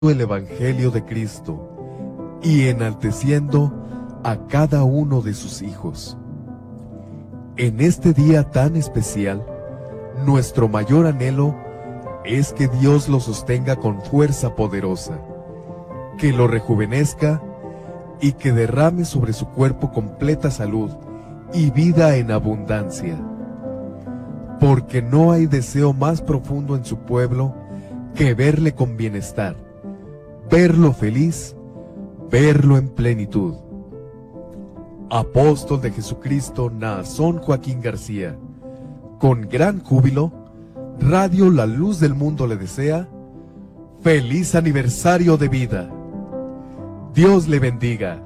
el Evangelio de Cristo y enalteciendo a cada uno de sus hijos. En este día tan especial, nuestro mayor anhelo es que Dios lo sostenga con fuerza poderosa, que lo rejuvenezca y que derrame sobre su cuerpo completa salud y vida en abundancia. Porque no hay deseo más profundo en su pueblo que verle con bienestar, verlo feliz, verlo en plenitud. Apóstol de Jesucristo Naasón Joaquín García, con gran júbilo, Radio La Luz del Mundo le desea feliz aniversario de vida. Dios le bendiga.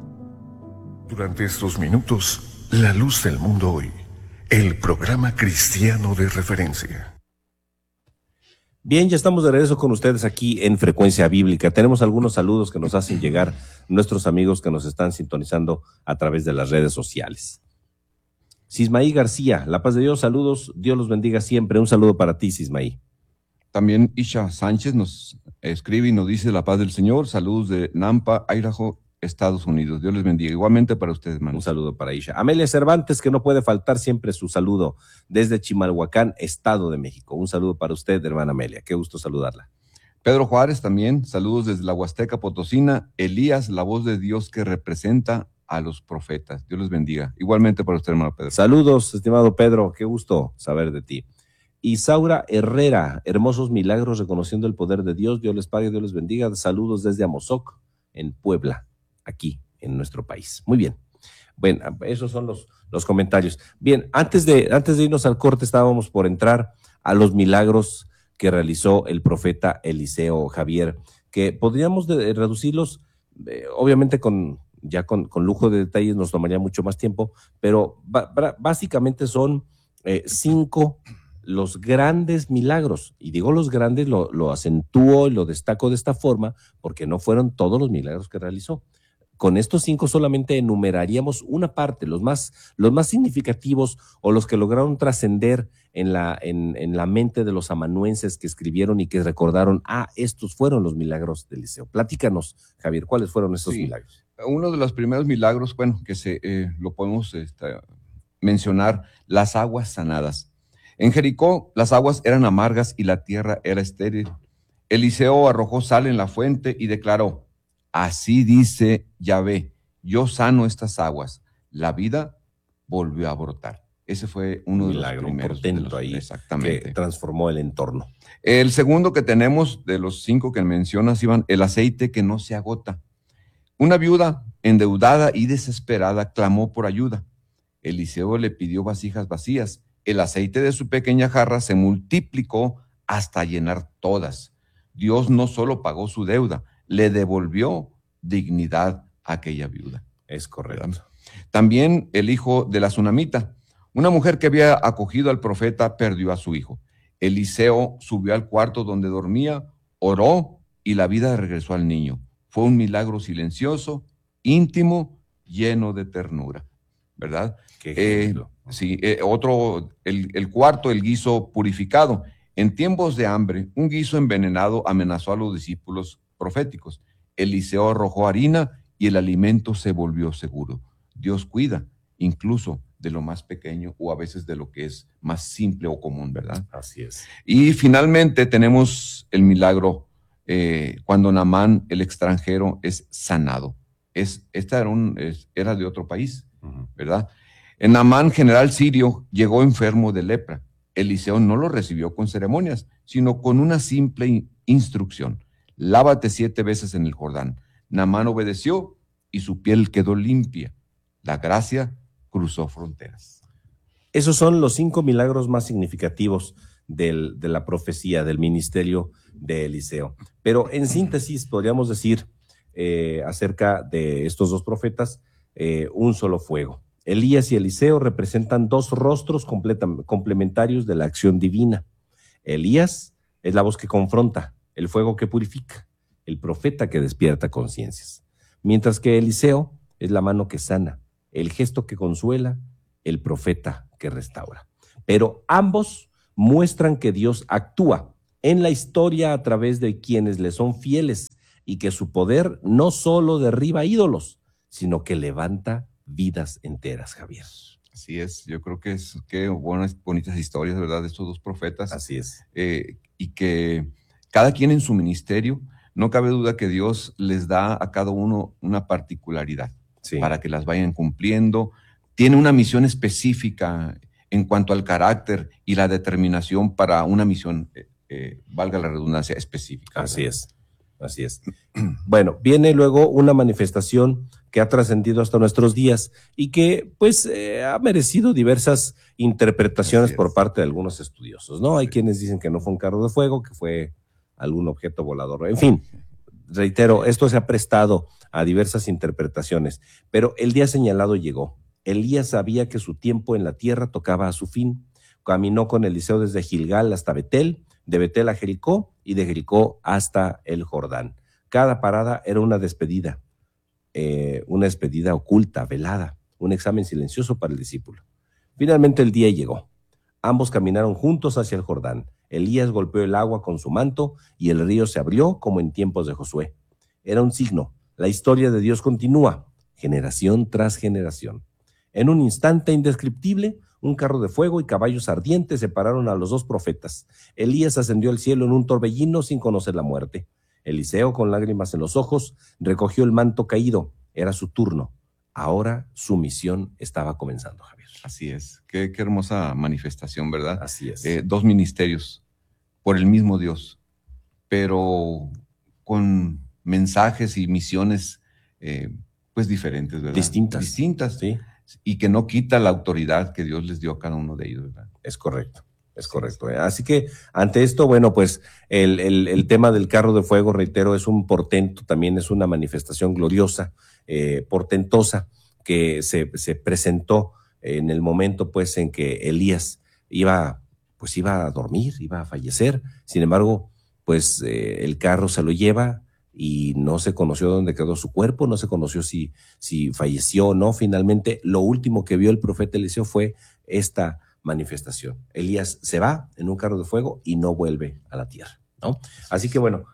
Durante estos minutos, La Luz del Mundo Hoy, el programa cristiano de referencia. Bien, ya estamos de regreso con ustedes aquí en Frecuencia Bíblica. Tenemos algunos saludos que nos hacen llegar nuestros amigos que nos están sintonizando a través de las redes sociales. Sismaí García, La Paz de Dios, saludos, Dios los bendiga siempre. Un saludo para ti, Sismaí. También Isha Sánchez nos escribe y nos dice: la paz del Señor, saludos de Nampa, Idaho, Estados Unidos. Dios les bendiga. Igualmente para ustedes, hermanos. Un saludo para Isha. Amelia Cervantes, que no puede faltar siempre su saludo desde Chimalhuacán, Estado de México. Un saludo para usted, hermana Amelia. Qué gusto saludarla. Pedro Juárez también, saludos desde la Huasteca Potosina. Elías, la voz de Dios que representa a los profetas. Dios les bendiga. Igualmente para usted, hermano Pedro. Saludos, estimado Pedro. Qué gusto saber de ti. Isaura Herrera, hermosos milagros reconociendo el poder de Dios. Dios les pague, Dios les bendiga. Saludos desde Amozoc, en Puebla, aquí en nuestro país. Muy bien. Bueno, esos son los comentarios. Bien, antes de irnos al corte, estábamos por entrar a los milagros que realizó el profeta Eliseo, Javier, que podríamos reducirlos, obviamente con lujo de detalles nos tomaría mucho más tiempo, pero básicamente son 5 los grandes milagros, y digo los grandes, lo acentúo y lo destaco de esta forma, porque no fueron todos los milagros que realizó. Con estos 5 solamente enumeraríamos una parte, los más significativos o los que lograron trascender en la mente de los amanuenses que escribieron y que recordaron, estos fueron los milagros de Eliseo. Platícanos, Javier, ¿cuáles fueron esos milagros? Uno de los primeros milagros, que lo podemos mencionar, las aguas sanadas. En Jericó las aguas eran amargas y la tierra era estéril. Eliseo arrojó sal en la fuente y declaró: así dice Yahvé, yo sano estas aguas. La vida volvió a brotar. Ese fue uno de los primeros. Ahí, exactamente. Que transformó el entorno. El segundo que tenemos, de los 5 que mencionas, Iván, el aceite que no se agota. Una viuda endeudada y desesperada clamó por ayuda. Eliseo le pidió vasijas vacías. El aceite de su pequeña jarra se multiplicó hasta llenar todas. Dios no solo pagó su deuda, le devolvió dignidad a aquella viuda. Es correcto. También el hijo de la tsunamita. Una mujer que había acogido al profeta perdió a su hijo. Eliseo subió al cuarto donde dormía, oró y la vida regresó al niño. Fue un milagro silencioso, íntimo, lleno de ternura, ¿verdad? Sí, el cuarto, el guiso purificado. En tiempos de hambre, un guiso envenenado amenazó a los discípulos proféticos. Eliseo arrojó harina y el alimento se volvió seguro. Dios cuida incluso de lo más pequeño o a veces de lo que es más simple o común, ¿verdad? Así es. Y finalmente tenemos el milagro cuando Naamán, el extranjero, es sanado. Era de otro país, ¿verdad? Naamán, general sirio, llegó enfermo de lepra. Eliseo no lo recibió con ceremonias, sino con una simple instrucción: lávate 7 veces en el Jordán. Naamán obedeció y su piel quedó limpia. La gracia cruzó fronteras. Esos son los 5 milagros más significativos de la profecía, del ministerio de Eliseo. Pero en síntesis podríamos decir acerca de estos 2 profetas, un solo fuego. Elías y Eliseo representan 2 rostros complementarios de la acción divina. Elías es la voz que confronta, el fuego que purifica, el profeta que despierta conciencias. Mientras que Eliseo es la mano que sana, el gesto que consuela, el profeta que restaura. Pero ambos muestran que Dios actúa en la historia a través de quienes le son fieles y que su poder no solo derriba ídolos, sino que levanta vidas enteras, Javier. Así es, yo creo que es que bonitas historias, ¿verdad? De estos dos profetas. Así es. Y que cada quien en su ministerio, no cabe duda que Dios les da a cada uno una particularidad, sí, para que las vayan cumpliendo. Tiene una misión específica en cuanto al carácter y la determinación para una misión, valga la redundancia, específica. Así es, así es. Bueno, viene luego una manifestación que ha trascendido hasta nuestros días y que pues ha merecido diversas interpretaciones por parte de algunos estudiosos, ¿no? Hay quienes dicen que no fue un carro de fuego, que fue algún objeto volador. En fin, reitero, esto se ha prestado a diversas interpretaciones, pero el día señalado llegó. Elías sabía que su tiempo en la tierra tocaba a su fin. Caminó con Eliseo desde Gilgal hasta Betel, de Betel a Jericó y de Jericó hasta el Jordán. Cada parada era una despedida oculta, velada, un examen silencioso para el discípulo. Finalmente el día llegó. Ambos caminaron juntos hacia el Jordán. Elías golpeó el agua con su manto y el río se abrió como en tiempos de Josué. Era un signo. La historia de Dios continúa, generación tras generación. En un instante indescriptible, un carro de fuego y caballos ardientes separaron a los dos profetas. Elías ascendió al cielo en un torbellino sin conocer la muerte. Eliseo, con lágrimas en los ojos, recogió el manto caído. Era su turno. Ahora su misión estaba comenzando, Javier. Así es. Qué hermosa manifestación, ¿verdad? Así es. Dos ministerios por el mismo Dios, pero con mensajes y misiones pues diferentes, ¿verdad? Distintas, sí. Y que no quita la autoridad que Dios les dio a cada uno de ellos, ¿verdad? Es correcto. Es correcto. Así que ante esto, bueno, pues el tema del carro de fuego, reitero, es un portento, también es una manifestación gloriosa, portentosa, que se presentó en el momento pues en que Elías iba a dormir, iba a fallecer. Sin embargo, pues el carro se lo lleva y no se conoció dónde quedó su cuerpo, no se conoció si falleció o no. Finalmente, lo último que vio el profeta Eliseo fue esta manifestación. Elías se va en un carro de fuego y no vuelve a la tierra, ¿no? Así que bueno,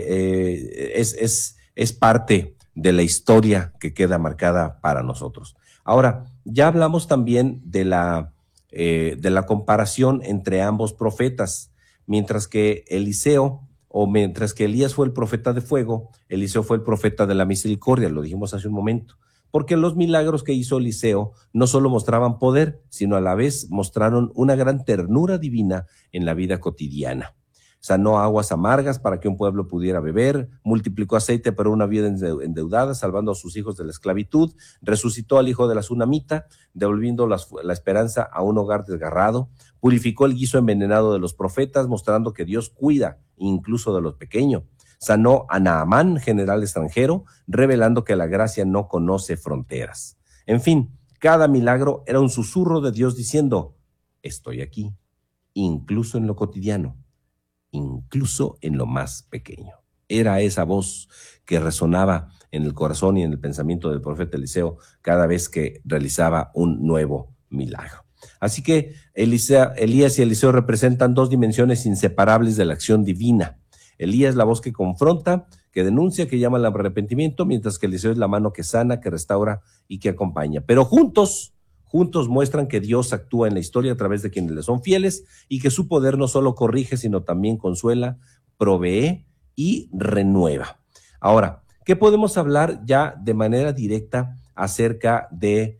es parte de la historia que queda marcada para nosotros. Ahora, ya hablamos también de la comparación entre ambos profetas. Mientras que Elías fue el profeta de fuego, Eliseo fue el profeta de la misericordia, lo dijimos hace un momento. Porque los milagros que hizo Eliseo no solo mostraban poder, sino a la vez mostraron una gran ternura divina en la vida cotidiana. Sanó aguas amargas para que un pueblo pudiera beber, multiplicó aceite para una viuda endeudada, salvando a sus hijos de la esclavitud, resucitó al hijo de la tsunamita, devolviendo la esperanza a un hogar desgarrado, purificó el guiso envenenado de los profetas, mostrando que Dios cuida incluso de los pequeños. Sanó a Naamán, general extranjero, revelando que la gracia no conoce fronteras. En fin, cada milagro era un susurro de Dios diciendo, estoy aquí, incluso en lo cotidiano, incluso en lo más pequeño. Era esa voz que resonaba en el corazón y en el pensamiento del profeta Eliseo cada vez que realizaba un nuevo milagro. Así que Elías y Eliseo representan dos dimensiones inseparables de la acción divina. Elías es la voz que confronta, que denuncia, que llama al arrepentimiento, mientras que Eliseo es la mano que sana, que restaura y que acompaña. Pero juntos muestran que Dios actúa en la historia a través de quienes le son fieles y que su poder no solo corrige, sino también consuela, provee y renueva. Ahora, ¿qué podemos hablar ya de manera directa acerca de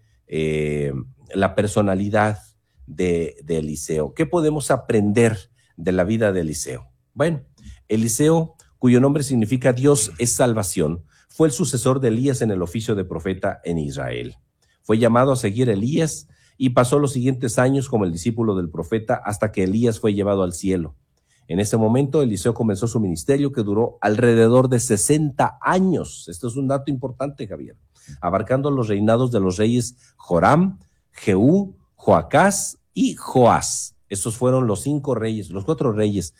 la personalidad de Eliseo? ¿Qué podemos aprender de la vida de Eliseo? Bueno, Eliseo, cuyo nombre significa Dios es salvación, fue el sucesor de Elías en el oficio de profeta en Israel. Fue llamado a seguir a Elías y pasó los siguientes años como el discípulo del profeta hasta que Elías fue llevado al cielo. En ese momento, Eliseo comenzó su ministerio que duró alrededor de 60 años. Esto es un dato importante, Javier, abarcando los reinados de los reyes Joram, Jehú, Joacás y Joás. Estos fueron los 4 reyes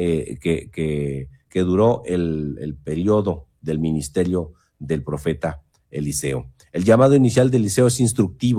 que duró el periodo del ministerio del profeta Eliseo. El llamado inicial de Eliseo es instructivo.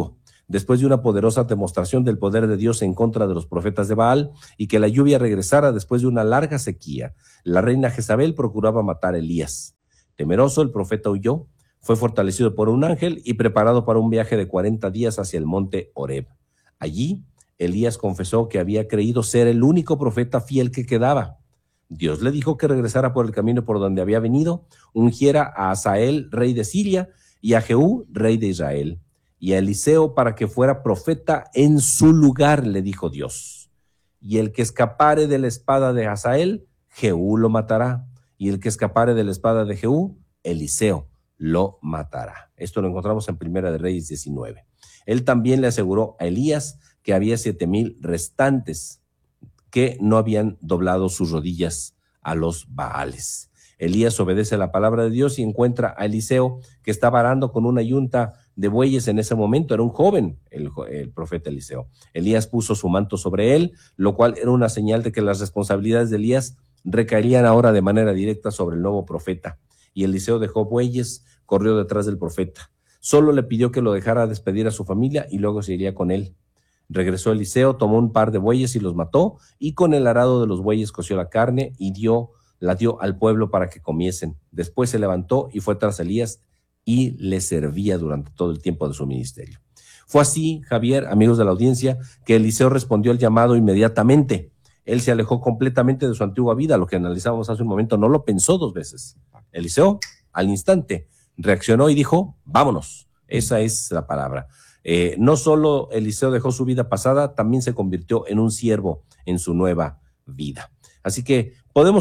después de una poderosa demostración del poder de Dios en contra de los profetas de Baal, y que la lluvia regresara después de una larga sequía, la reina Jezabel procuraba matar a Elías. Temeroso, el profeta huyó, fue fortalecido por un ángel y preparado para un viaje de 40 días hacia el monte Horeb. Allí, Elías confesó que había creído ser el único profeta fiel que quedaba. Dios le dijo que regresara por el camino por donde había venido, ungiera a Hazael, rey de Siria, y a Jehú, rey de Israel, y a Eliseo para que fuera profeta en su lugar, le dijo Dios. Y el que escapare de la espada de Hazael, Jehú lo matará, y el que escapare de la espada de Jehú, Eliseo lo matará. Esto lo encontramos en Primera de Reyes 19. Él también le aseguró a Elías que había 7,000 restantes que no habían doblado sus rodillas a los Baales. Elías obedece la palabra de Dios y encuentra a Eliseo, que estaba arando con una yunta de bueyes en ese momento. Era un joven el profeta Eliseo. Elías puso su manto sobre él, lo cual era una señal de que las responsabilidades de Elías recaerían ahora de manera directa sobre el nuevo profeta. Y Eliseo dejó bueyes, corrió detrás del profeta. Solo le pidió que lo dejara despedir a su familia y luego se iría con él. Regresó Eliseo, tomó un par de bueyes y los mató, y con el arado de los bueyes coció la carne y la dio al pueblo para que comiesen. Después se levantó y fue tras Elías y le servía durante todo el tiempo de su ministerio. Fue así, Javier, amigos de la audiencia, que Eliseo respondió al llamado inmediatamente. Él se alejó completamente de su antigua vida, lo que analizábamos hace un momento, no lo pensó 2 veces. Eliseo, al instante, reaccionó y dijo, vámonos. Esa es la palabra. No solo Eliseo dejó su vida pasada, también se convirtió en un siervo en su nueva vida. Así que podemos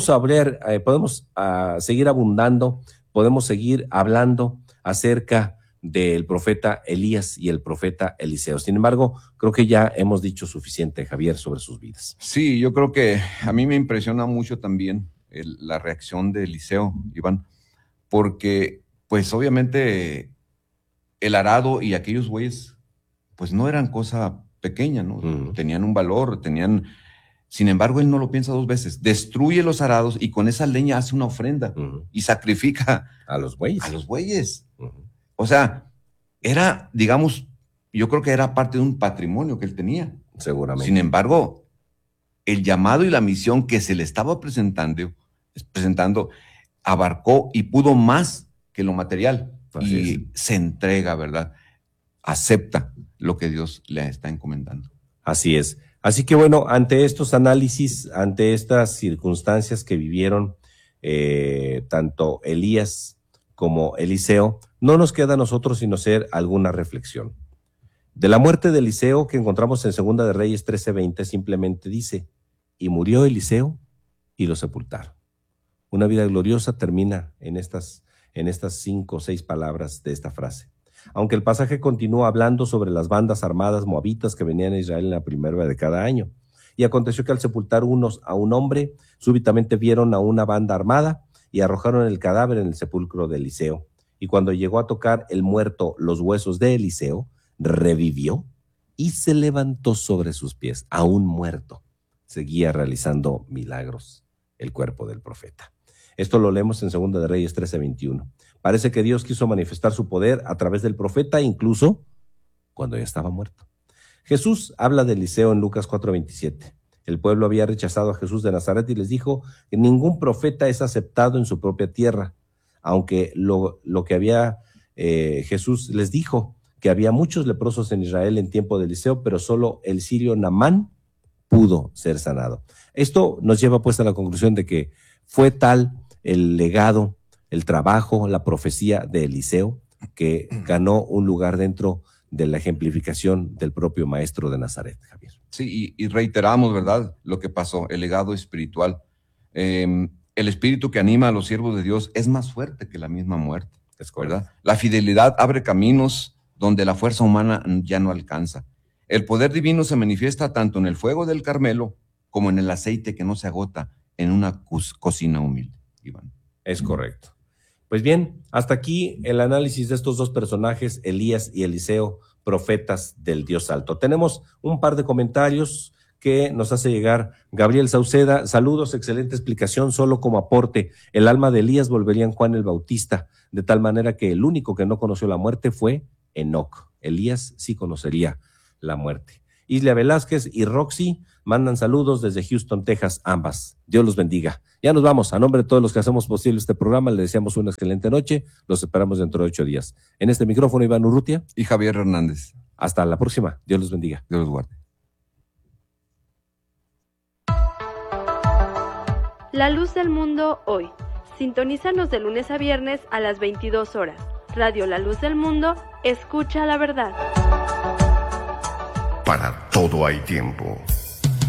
seguir abundando, podemos seguir hablando acerca del profeta Elías y el profeta Eliseo. Sin embargo, creo que ya hemos dicho suficiente, Javier, sobre sus vidas. Sí, yo creo que a mí me impresiona mucho también la reacción de Eliseo, Iván, porque pues obviamente el arado y aquellos bueyes pues no eran cosa pequeña, ¿no? Tenían un valor, sin embargo, él no lo piensa 2 veces. Destruye los arados y con esa leña hace una ofrenda y sacrifica a los bueyes. A los bueyes. O sea, era, digamos, yo creo que era parte de un patrimonio que él tenía. Seguramente. Sin embargo, el llamado y la misión que se le estaba presentando abarcó y pudo más que lo material. Así es. Se entrega, ¿verdad? Acepta lo que Dios le está encomendando. Así es. Así que bueno, ante estos análisis, ante estas circunstancias que vivieron tanto Elías como Eliseo, no nos queda a nosotros sino hacer alguna reflexión. De la muerte de Eliseo, que encontramos en Segunda de Reyes 13:20, simplemente dice, y murió Eliseo y lo sepultaron. Una vida gloriosa termina en estas 5 o 6 palabras de esta frase. Aunque el pasaje continúa hablando sobre las bandas armadas moabitas que venían a Israel en la primavera de cada año. Y aconteció que al sepultar unos a un hombre, súbitamente vieron a una banda armada y arrojaron el cadáver en el sepulcro de Eliseo. Y cuando llegó a tocar el muerto los huesos de Eliseo, revivió y se levantó sobre sus pies, aún muerto. Seguía realizando milagros el cuerpo del profeta. Esto lo leemos en Segunda de Reyes 13:21. Parece que Dios quiso manifestar su poder a través del profeta, incluso cuando ya estaba muerto. Jesús habla de Eliseo en Lucas 4:27. El pueblo había rechazado a Jesús de Nazaret y les dijo que ningún profeta es aceptado en su propia tierra, aunque lo que había Jesús les dijo que había muchos leprosos en Israel en tiempo de Eliseo, pero solo el sirio Naamán pudo ser sanado. Esto nos lleva pues a la conclusión de que fue tal el legado, el trabajo, la profecía de Eliseo, que ganó un lugar dentro de la ejemplificación del propio maestro de Nazaret, Javier. Sí, y reiteramos, ¿verdad?, lo que pasó, el legado espiritual. El espíritu que anima a los siervos de Dios es más fuerte que la misma muerte, ¿verdad? La fidelidad abre caminos donde la fuerza humana ya no alcanza. El poder divino se manifiesta tanto en el fuego del Carmelo como en el aceite que no se agota en una cocina humilde, Iván. Es correcto. Pues bien, hasta aquí el análisis de estos 2 personajes, Elías y Eliseo, profetas del Dios Alto. Tenemos un par de comentarios que nos hace llegar Gabriel Sauceda. Saludos, excelente explicación, solo como aporte. El alma de Elías volvería en Juan el Bautista, de tal manera que el único que no conoció la muerte fue Enoc. Elías sí conocería la muerte. Isla Velázquez y Roxy mandan saludos desde Houston, Texas, ambas. Dios los bendiga. Ya nos vamos. A nombre de todos los que hacemos posible este programa, les deseamos una excelente noche. Los esperamos dentro de 8 días. En este micrófono, Iván Urrutia. Y Javier Hernández. Hasta la próxima. Dios los bendiga. Dios los guarde. La luz del mundo hoy. Sintonízanos de lunes a viernes a las 22 horas. Radio La Luz del Mundo, escucha la verdad. Para todo hay tiempo.